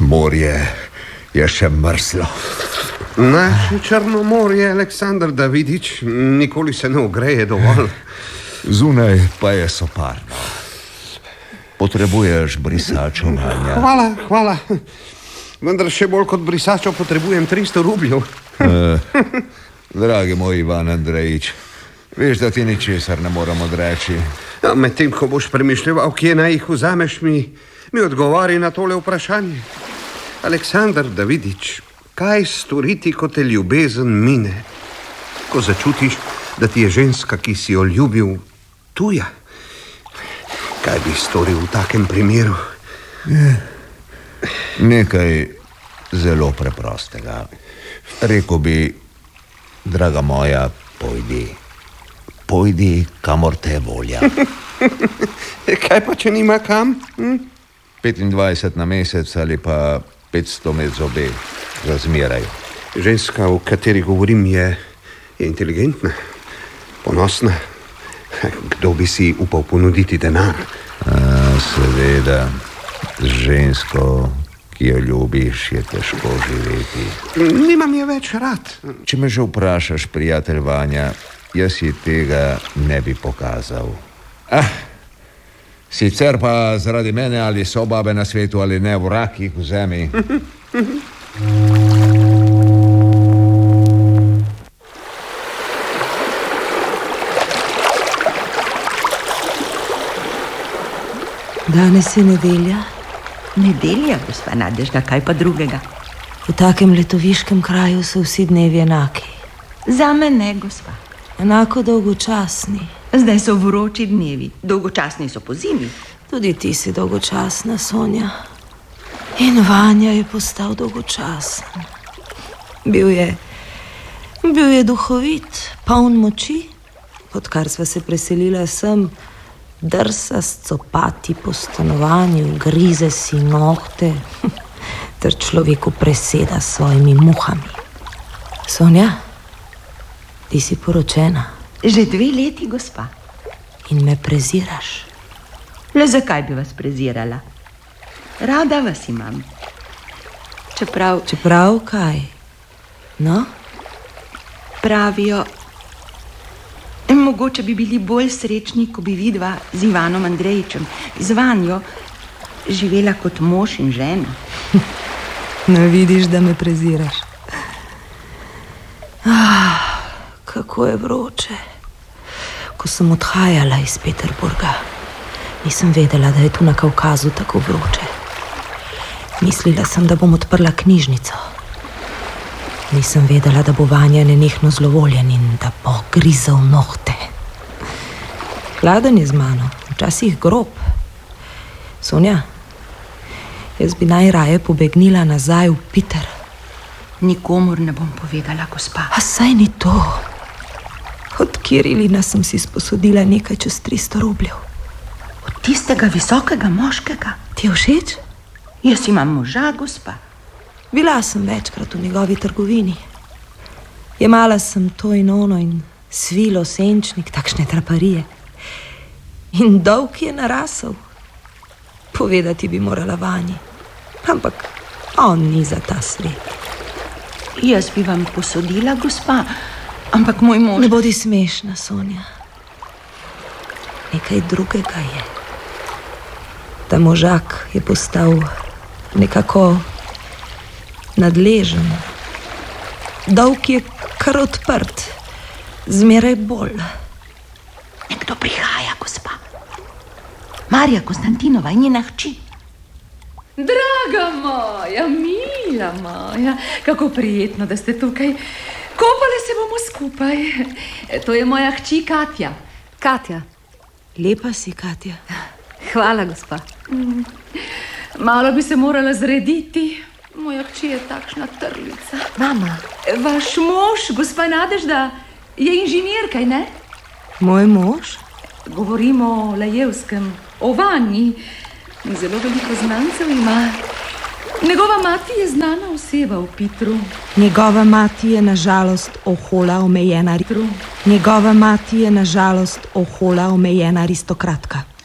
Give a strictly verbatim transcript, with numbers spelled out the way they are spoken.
Morje je še mrzlo. Naše Črno morje, Aleksandar Davidič, nikoli se ne ogreje dovolj. Zunaj pa je soparno. Potrebuješ brisačo, Vanja. Hvala, hvala. Vendar še bolj kot brisačo potrebujem tristo rubljev. uh, Dragi moj Ivan Andrejič, veš, da ti ničesar ne moram odreči. Ja, medtem, ko boš premišljeval, kje naj jih vzameš, mi, mi odgovori na tole vprašanje. Aleksandar Davidič, kaj storiti, ko te ljubezen mine? Ko začutiš, da ti je ženska, ki si jo ljubil, tuja? Kaj bi storil v takem primeru? Je, nekaj zelo preprostega. Rekel bi, draga moja, pojdi. Pojdi, kamor te volja. Kaj pa, če nima kam? Hm? petindvajset na mesec ali pa petsto med zobe, razmeraj. Ženska, o kateri govorim, je, je inteligentna, ponosna. Kdo bi si upal ponuditi denar? A, seveda, z žensko, ki jo ljubiš, je težko živeti. Nimam je več rad. Če me že vprašaš, prijatelj Vanja, jaz si tega ne bi pokazal. Ah, sicer pa zaradi mene ali so babe na svetu ali ne, vrak jih vzemi. Danes je nedelja. Nedelja, gospa Nadežda, kaj pa drugega? V takem letoviškem kraju so vsi dnevi enaki. Zame ne, gospa. Enako dolgočasni. Zdaj so vroči dnevi, dolgočasni so po zimi. Tudi ti si dolgočasna, Sonja. In Vanja je postal dolgočasen. Bil je, bil je duhovit, poln moči. Odkar sva se preselila sem, drsa s copati po stanovanju, grize si nohte, ter človeku preseda s svojimi muhami. Sonja, ti si poročena. Že dve leti, gospa. In me preziraš. Le zakaj bi vas prezirala? Rada vas imam. Čeprav... Čeprav kaj? No? Pravijo, mogoče bi bili bolj srečni, ko bi vidva z Ivanom Andrejičem, z Vanjo, živela kot mož in žena. Ne vidiš, da me preziraš. Ah, kako je vroče. Ko sem odhajala iz Peterburga, nisem vedela, da je tu na Kavkazu tako vroče. Mislila sem, da bom odprla knjižnico. Nisem vedela, da bo Vanja nenehno zlovoljen in da bo grizel nohte. Hladen je z mano, včasih grob. Sonja, jaz bi najraje pobegnila nazaj v Peter. Nikomur ne bom povedala, gospa. A saj ni to. Od Kirilina sem si sposodila nekaj čez tristo rubljev. Od tistega visokega moškega? Ti je všeč? Jaz imam moža, gospa. Bila sem večkrat v njegovi trgovini. Jemala sem to in ono in svilo, senčnik, takšne traparije. In dolg je narasel. Povedati bi morala Vanji. Ampak on ni za ta svet. Jaz bi vam posodila, gospa, ampak moj mož... Ne bodi smešna, Sonja. Nekaj drugega je. Ta možak je postal nekako nadležen. Dolg je kar odprt, zmeraj bolj. Nekdo prihaja, gospa. Marija Konstantinova in njena hči. Draga moja, mila moja, kako prijetno, da ste tukaj. Kopale se bomo skupaj. To je moja hči Katja. Katja. Lepa si, Katja. Hvala, gospa. Malo bi se morala zrediti. Moja hči je takšna trlica. Mama. Vaš mož, gospa Nadežda, je inženir, kaj ne? Moj mož? Govorimo o Lajevskem, o Vanji. Zelo veliko znancev ima. Njegova mati je znana oseba v Petru. Njegova mati je nažalost ohola omejena. Njegova mati je nažalost ohola omejena aristokratka.